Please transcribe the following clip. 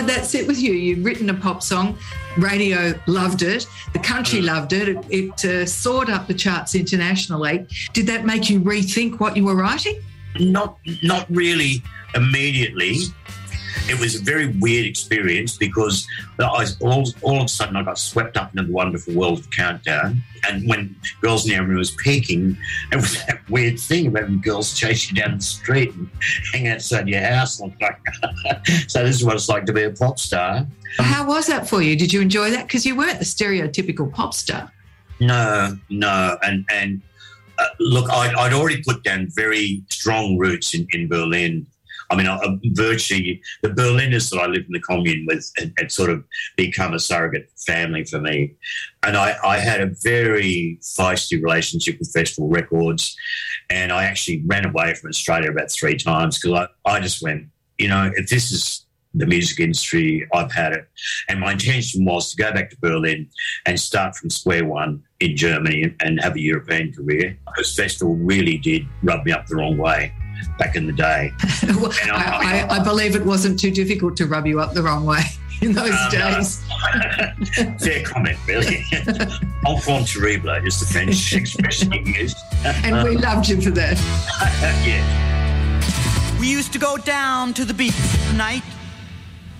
did that sit with you? You'd written a pop song, radio loved it, the country loved it. It soared up the charts internationally. Did that make you rethink what you were writing? Not really immediately. It was a very weird experience because all of a sudden I got swept up into the wonderful world of Countdown. And when Girls in the Army was peaking, it was that weird thing about when girls chase you down the street and hang outside your house. So this is what it's like to be a pop star. How was that for you? Did you enjoy that? Because you weren't the stereotypical pop star. No. And look, I'd already put down very strong roots in Berlin. I mean, virtually the Berliners that I lived in the commune with had sort of become a surrogate family for me. And I had a very feisty relationship with Festival Records, and I actually ran away from Australia about 3 times because I just went, if this is the music industry, I've had it. And my intention was to go back to Berlin and start from square one in Germany and have a European career, because Festival really did rub me up the wrong way back in the day. Well, I believe it wasn't too difficult to rub you up the wrong way in those days. No. Fair comment, really. Enfant terrible is the French expression you used. And we loved you for that. Yeah. We used to go down to the beach at night